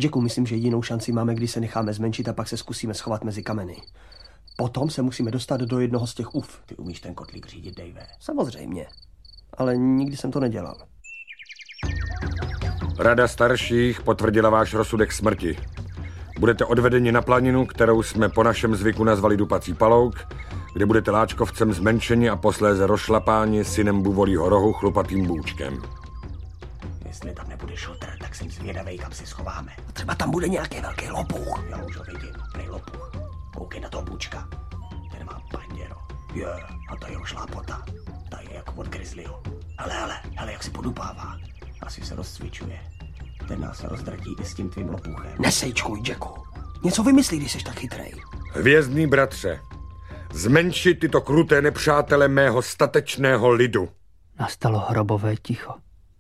Jacku, myslím, že jinou šanci máme, když se necháme zmenšit a pak se zkusíme schovat mezi kameny. Potom se musíme dostat do jednoho z těch uf. Ty umíš ten kotlík řídit, Dave? Samozřejmě. Ale nikdy jsem to nedělal. Rada starších potvrdila váš rozsudek smrti. Budete odvedeni na planinu, kterou jsme po našem zvyku nazvali Dupací palouk, kde budete láčkovcem zmenšeni a posléze rozšlapáni synem Buvolího rohu chlupatým bůčkem. Jestli tam nebude šutr, tak jsem zvědavej, kam si schováme. A třeba tam bude nějaký velký lopuch. Já už ho vidím, prej lopuch. Koukej na toho bůčka. Ten má panděro. Je, a ta jeho šlápota. Ta je jako od grizzlyho. Hele, jak si podupává. Asi se rozcvičuje. Ten nás rozdratí i s tím tvým lopuchem. Nesejčkuj, Jacku. Něco vymyslí, když jsi tak chytrej. Hvězdný bratře, zmenšit tyto kruté nepřátele mého statečného lidu. Nastalo hrobové ticho.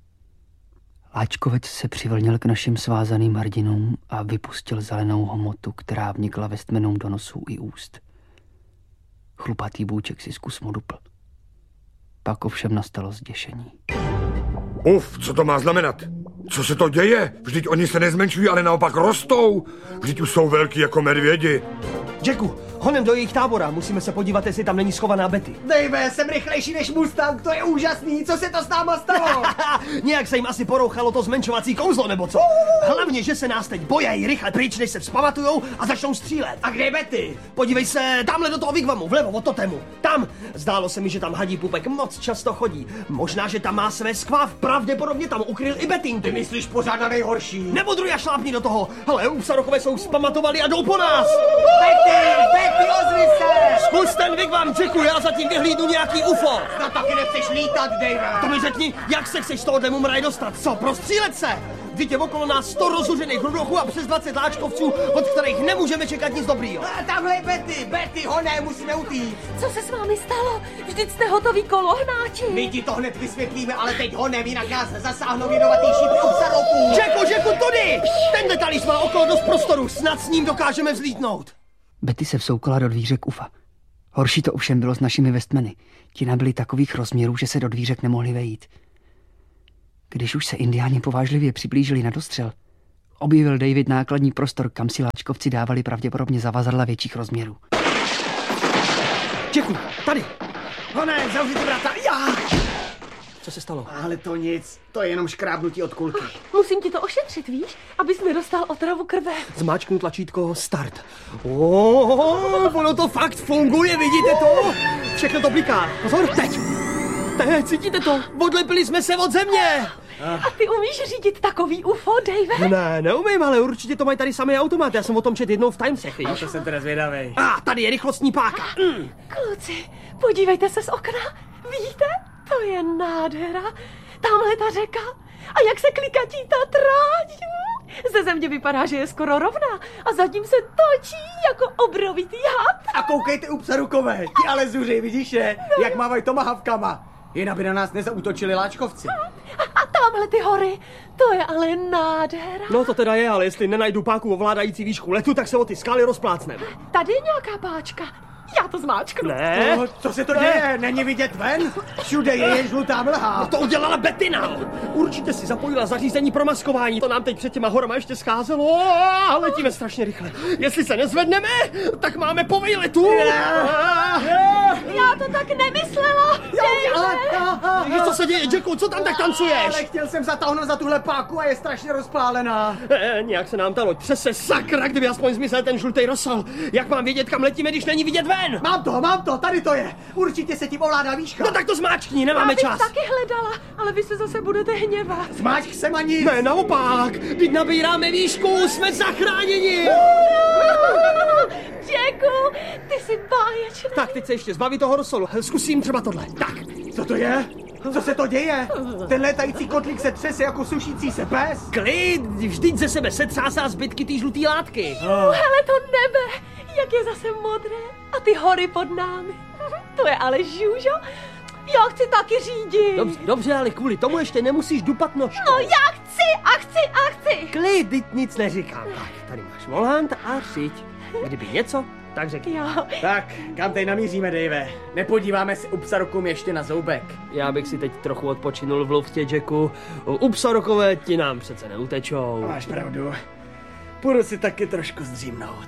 Láčkovec se přivlnil k našim svázaným hrdinům a vypustil zelenou hmotu, která vnikla Westmanům do nosů i úst. Chlupatý bůček si zkusmo dupl. Pak ovšem nastalo zděšení. Co to má znamenat? Co se to děje? Vždyť oni se nezmenšují, ale naopak rostou. Vždyť už jsou velký jako medvědi. Jacku, honem do jejich tábora. Musíme se podívat, jestli tam není schovaná Betty. Dave, jsem rychlejší než Mustang, to je úžasný. Co se to s náma stalo? Nějak se jim asi porouchalo to zmenšovací kouzlo, nebo co? Hlavně, že se nás teď bojají rychle pryč, než se vzpamatujou a začnou střílet. A kde je Betty? Podívej se, tamhle do toho wigwamu, vlevo od totému. Tam. Zdálo se mi, že tam hadí pupek moc často chodí. Možná, že tam má své skváv, pravděpodobně tam ukryl i Bettinku. Ty myslíš pořád na nejhorší? Nebodruj a šlápni do toho. Hele, Upsarokové jsou vzpamatovali a jdou po nás. Betty, ozvi se! Zkus ten wigwam, Jacku, já zatím vyhlídnu nějaký UFO. No taky nechceš lítat, Dave. To mi řekni, jak se chceš z tohohle mumraj dostat, co? Prostřílet se! Vždyť je okolo nás 100 rozuřených rudochů a přes 20 láčkovců, od kterých nemůžeme čekat nic dobrýho. A tamhle je Betty, honé, musíme utíct. Co se s vámi stalo? Vždyť jste hotoví kolohnáči. My ti to hned vysvětlíme, ale teď honem, jinak nás zasáhnou jedovatý šípy Upsaroků. Jacku, tudy! Tenhle talíř má okolo dost prostoru, snad s ním dokážeme vzlítnout. Betty se vsoukala do dvířek ufa. Horší to ovšem bylo s našimi Westmany. Ti nabyli takových rozměrů, že se do dvířek nemohli vejít. Když už se indiáni povážlivě přiblížili na dostřel, objevil David nákladní prostor, kam si láčkovci dávali pravděpodobně zavazadla větších rozměrů. Jacku, tady! Honé, zavři ty brata, já! Co se stalo? Ale to nic, to je jenom škrábnutí od kulky. Musím ti to ošetřit, víš? Abys mi dostal otravu krve. Zmáčknu tlačítko start. Ono to fakt funguje, vidíte to? Všechno to bliká. Pozor, teď! Cítíte to? Odlepili jsme se od země! A ty umíš řídit takový UFO, Dave? Ne, neumím, ale určitě to mají tady samý automat. Já jsem o tom četl jednou v Timesech, víš? To jsem teda zvědavej. Tady je rychlostní páka. Kluci, podívejte se z okna. Vidíte? To je nádhera. Tamhle ta řeka. A jak se klikatí ta tráť. Ze země vypadá, že je skoro rovná. A zatím se točí jako obrovitý had. A koukejte, Upsarokové, ti ale zuří, vidíš je? Jak mávají tomahavkama. Jen aby na nás nezaútočili láčkovci. A tamhle ty hory, to je ale nádhera. No to teda je, ale jestli nenajdu páku ovládající výšku letu, tak se o ty skály rozplácneme. Tady je nějaká páčka. Já to zmáčknu. Ne. Co se to děje? Není vidět ven? Všude je jen žlutá mlha. No to udělala Bettina. Určitě si zapojila zařízení pro maskování. To nám teď před těma horama ještě scházelo. A letíme strašně rychle. Jestli se nezvedneme, tak máme po výletu. Já to tak nemyslela. Co se děje, Jacku? Co tam tak tancuješ? Ale chtěl jsem zatáhnout za tuhle páku a je strašně rozpálená. Nějak se nám ta loď třese, sakra, kdyby aspoň zmizel ten žlutý rosal. Jak mám vědět, kam letíme, když není vidět ven? Mám to, tady to je. Určitě se tím ovládá výška. No tak to zmáčkni, nemáme čas. Já bych taky hledala, ale vy se zase budete hněvat. Zmáčk se, ani. Ne, naopak. Teď nabíráme výšku, jsme zachráněni. Jacku, ty jsi báječný. Tak, teď se ještě zbaví toho rosolu. Zkusím třeba tohle. Tak. Co to je? Co se to děje? Ten létající kotlík se třese jako sušící se pes. Klid, vždyť ze sebe setřásá zbytky té žluté látky. Hele to nebe, jak je zase modré. A ty hory pod námi. To je ale žůžo. Já chci taky řídit. Dobře, ale kvůli tomu ještě nemusíš dupat nožkou. No já chci. Klid, teď nic neříkám. Tak, tady máš volant a řiď. Kdyby něco, tak řekni. Jo. Tak, kam teď namíříme, Dave? Nepodíváme se Upsarokům ještě na zoubek. Já bych si teď trochu odpočinul v luftě, Jacku. Upsarokové ti nám přece neutečou. Máš pravdu. Půjdu si taky trošku zdřímnout.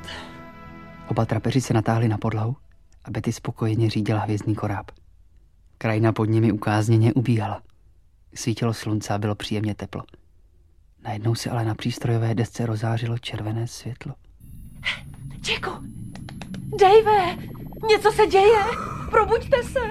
Oba trapeři se natáhli na podlahu a Betty spokojeně řídila hvězdný koráb. Krajina pod nimi ukázněně ubíhala. Svítilo slunce a bylo příjemně teplo. Najednou se ale na přístrojové desce rozářilo červené světlo. Jacku! Dave! Něco se děje! Probuďte se!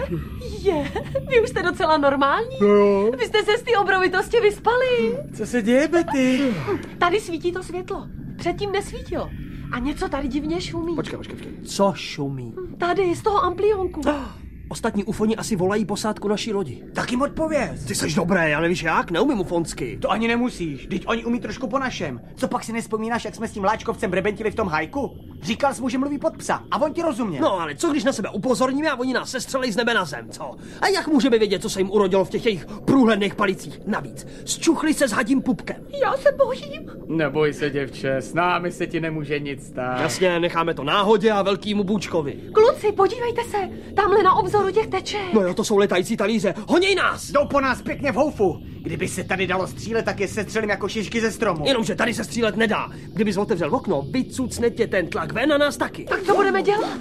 Vy už jste docela normální? No jo. Vy jste se z té obrovitosti vyspali. Co se děje, Betty? Tady svítí to světlo. Předtím nesvítilo. A něco tady divně šumí. Počkej. Co šumí? Tady, z toho amplionku. Ostatní ufoni asi volají posádku naší lodi. Tak jim odpověz. Ty seš dobré, já nevíš jak, neumím ufonsky. To ani nemusíš, teď oni umí trošku po našem. Co pak si nespomínáš, jak jsme s tím láčkovcem brebentili v tom hajku? Říkal jsi mu, že mluví pod psa a on ti rozuměl. No ale co když na sebe upozorníme a oni nás sestřelí z nebe na zem, co? A jak můžeme vědět, co se jim urodilo v těch jejich průhledných palicích? Navíc, zčuchli se s hadím pupkem. Já se bojím. Neboj se, děvče, s námi se ti nemůže nic stát. Jasně, necháme to náhodě a velkýmu bůčkovi. Kluci, podívejte se. Tamhle na obzoru těch teček. No jo, to jsou letající talíře. Honěj nás! Jdou po nás pěkně v houfu. Kdyby se tady dalo střílet, tak je sestřelím jako šišky ze stromu. Jenomže tady se střílet nedá. Kdybys otevřel okno, vycucne tě ten tlak ven a nás taky. Tak co budeme dělat?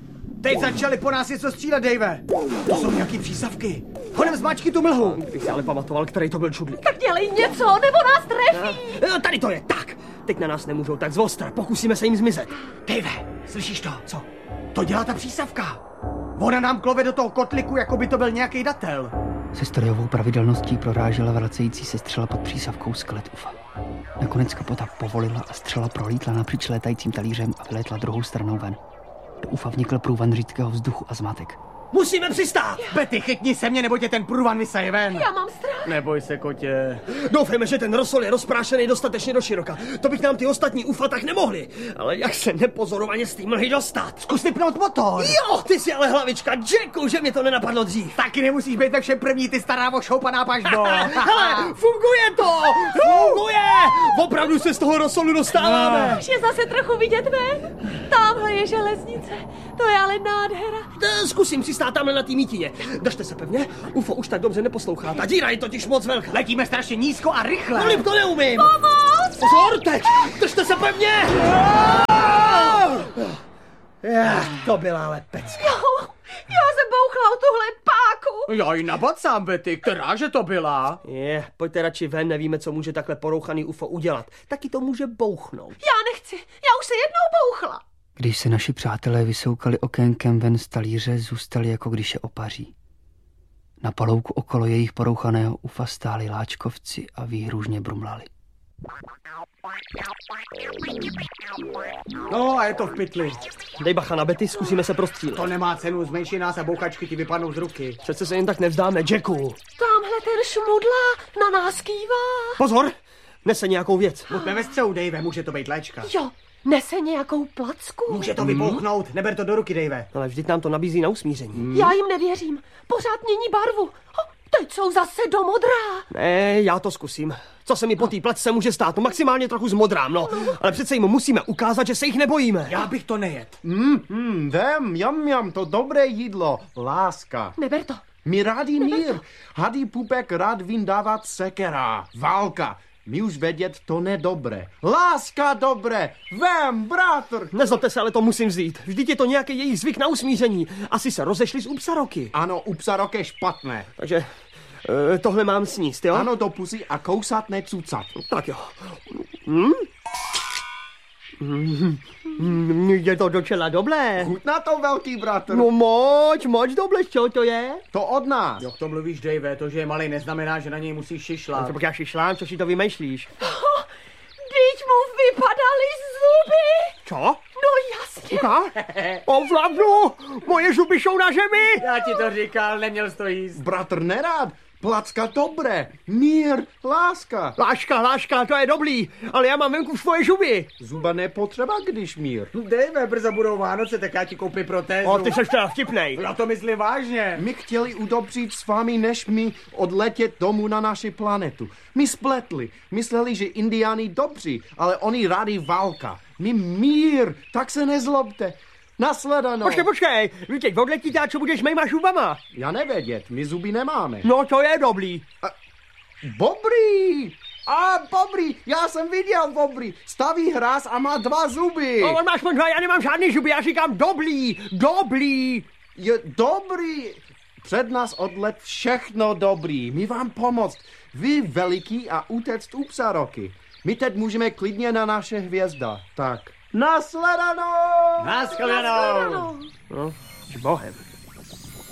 Teď začali po nás něco střílet, Dave. To jsou nějaký přísavky. Honem zmáčky tu mlhu. Kdybych si ale pamatoval, který to byl čudlík. Tak dělej něco, nebo nás trefí. Tady to je, tak. Teď na nás nemůžou tak zvostra, pokusíme se jim zmizet. Dave, slyšíš to? Co? To dělá ta přísavka. Ona nám klove do toho kotliku, jako by to byl nějaký datel. Se strojovou pravidelností prorážela vracející se střela pod přísavkou skelet ufa. Nakonec kapota povolila a střela prolítla napříč létajícím talířem a vylétla druhou stranou ven. Do ufa vnikl průvan řídkého vzduchu a zmatek. Musíme přistát! Betty, chytni se mě, nebo tě ten průvan vysaje ven. Já mám strach. Neboj se, kotě. Doufejme, že ten rosol je rozprášený dostatečně do široka. To bych nám ty ostatní ufa tak nemohli. Ale jak se nepozorovaně z té mlhy dostat? Zkus vypnout motor. Jo, ty jsi ale hlavička, Jacku, že mě to nenapadlo dřív. Taky nemusíš být tak všem první, ty stará ošoupaná paždo. Hele, funguje to! Funguje! Opravdu se z toho rosolu dostáváme. Už je zase trochu vidět ven. Tamhle je železnice. To je ale nádhera. Zkusím přistát tamhle na té mítině. Držte se pevně, UFO už tak dobře neposlouchá. Ta díra je totiž moc velká. Letíme strašně nízko a rychle. Filip, to neumím. Pozor, teď! Držte se pevně! To byla ale pecka. Já jsem bouchla o tuhle páku. Já ji nabacám, Betty, kteráže to byla? Pojďte radši ven, nevíme, co může takhle porouchaný UFO udělat. Taky to může bouchnout. Já nechci, já už se jednou bouchla. Když se naši přátelé vysoukali okénkem ven z talíře, zůstali jako když je opaří. Na palouku okolo jejich porouchaného ufa stáli láčkovci a výhružně brumlali. No a je to v pytli. Dej bacha na Betty, zkusíme se prostřílet. To nemá cenu, zmenší nás a bouchačky ti vypadnou z ruky. Přece se jen tak nevzdáme, Jacku. Tamhle ten šmudla na nás kývá. Pozor, nese nějakou věc. Buďme ve střehu, Dave, může to být léčka. Jo, nese nějakou placku. Může to vybouchnout, neber to do ruky, Dave. Ale vždyť nám to nabízí na usmíření. Já jim nevěřím, pořád mění barvu. Teď jsou zase do modrá. Ne, já to zkusím. Co se mi po té placce může stát? No maximálně trochu zmodrám, no. Ale přece jim musíme ukázat, že se jich nebojíme. Já bych to nejet. Vem, jam, to dobré jídlo, láska. Neber to. Mi rádi mír, hadý pupek rád vyndávat sekera, válka. My už vědět, to nedobré. Láska dobré, vem, bratr. Nezlobte se, ale to musím vzít. Vždyť je to nějaký jejich zvyk na usmíření. Asi se rozešli z u psaroky. Ano, u psaroky špatné. Takže tohle mám sníst, jo? Ano, do pusy a kousat necucat. Tak jo. Je to docela dobré. Chutná to, velký bratr. No moc dobré, co to je? To od nás. Jak to mluvíš, Dave, to, že je malej, neznamená, že na něj musíš šišlat. Tak já šišlám, co si to vymýšlíš? Teď mu vypadaly zuby. Co? No jasně. Ovládnu! Moje zuby jsou na zemi! Já ti to říkal, neměl jsi to jíst. Bratr nerád, placka dobré, mír, láska. Láška, to je dobrý, ale já mám venku svoje zuby. Zuba nepotřeba, když mír. Dave, brzo budou Vánoce, tak já ti koupím protézu. O, ty seš teda vtipnej. Já to myslím vážně. My chtěli udobřit s vámi, než my odletět domů na naši planetu. My spletli, mysleli, že indiáni dobří, ale oni rádi válka. My mír, tak se nezlobte. Nasledanou. Počkej, vy teď odletíte a co budeš s mýma zubama? Já nevědět, my zuby nemáme. No to je dobrý. Dobrý. A Bobry, já jsem viděl Bobry. Staví hráz a má 2 zuby. On má aspoň 2, já nemám žádný zuby, já říkám dobrý. Je dobrý. Před nás odlet všechno dobrý. My vám pomoct. Vy veliký a utéct u psa Roky. My teď můžeme klidně na naše hvězda. Tak. Nasledanou! Naschledanou! No, s Bohem.